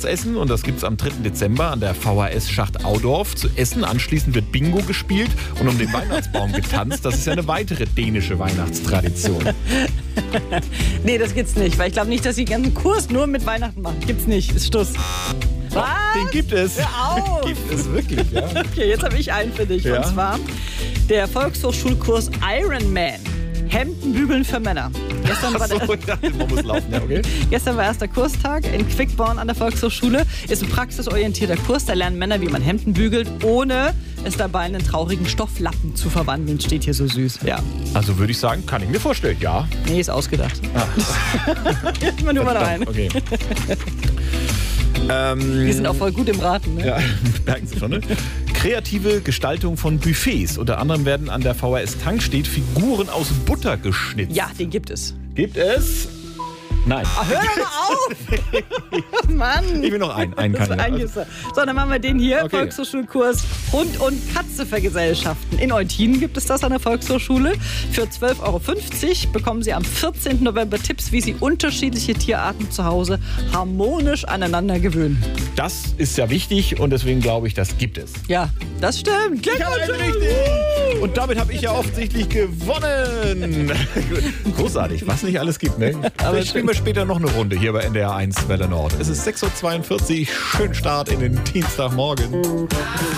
Weihnachtsessen und das gibt es am 3. Dezember an der VHS Schacht Audorf zu essen. Anschließend wird Bingo gespielt und um den Weihnachtsbaum getanzt. Das ist ja eine weitere dänische Weihnachtstradition. Nee, das gibt's nicht, weil ich glaube nicht, dass sie einen ganzen Kurs nur mit Weihnachten machen. Gibt's nicht, ist Schluss. Was? Den gibt es. Hör auf. Gibt es wirklich, ja. Okay, jetzt habe ich einen für dich. Ja. Und zwar der Volkshochschulkurs Ironman. Hemdenbügeln für Männer. Gestern war, Achso, ich dachte, man muss laufen. Ja, okay. gestern war erster Kurstag in Quickborn an der Volkshochschule. Ist ein praxisorientierter Kurs. Da lernen Männer, wie man Hemden bügelt, ohne es dabei in einen traurigen Stofflappen zu verwandeln. Steht hier so süß. Ja. Also würde ich sagen, kann ich mir vorstellen, ja. Nee, ist ausgedacht. Jetzt mal nur mal rein. Okay. Wir sind auch voll gut im Raten. Ne? Ja, merken Sie schon, ne? Kreative Gestaltung von Buffets. Unter anderem werden an der VHS-Tankstedt Figuren aus Butter geschnitzt. Ja, den gibt es. Gibt es? Nein. Hör doch mal auf! Mann! Ich will noch einen. Einen kann ich noch. So, dann machen wir den hier. Okay. Volkshochschulkurs Hund und Katze vergesellschaften. In Eutin gibt es das an der Volkshochschule. Für 12,50 € bekommen Sie am 14. November Tipps, wie Sie unterschiedliche Tierarten zu Hause harmonisch aneinander gewöhnen. Das ist ja wichtig und deswegen glaube ich, das gibt es. Ja, das stimmt. Ich habe einen richtig. Und damit habe ich ja offensichtlich gewonnen. Großartig, was nicht alles gibt, ne? Aber spielen wir später noch eine Runde hier bei NDR 1 Welle Nord. Es ist 6:42 Uhr. Schönen Start in den Dienstagmorgen.